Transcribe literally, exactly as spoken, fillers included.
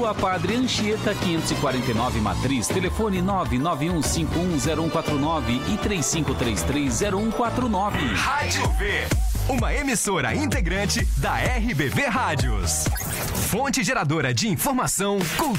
Rua Padre Anchieta, quinhentos e quarenta e nove, Matriz. Telefone nove nove um cinco um zero um quatro nove e três cinco três três zero um quatro nove. Rádio V, uma emissora integrante da R B V Rádios. Fonte geradora de informação, cultura.